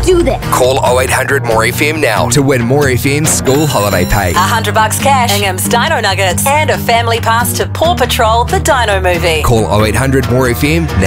do this. Call 0800 More FM now to win More FM's school holiday pay. $100 cash, Ingham's Dino Nuggets, and a family pass to Paw Patrol, the Dino movie. Call 0800 More FM now.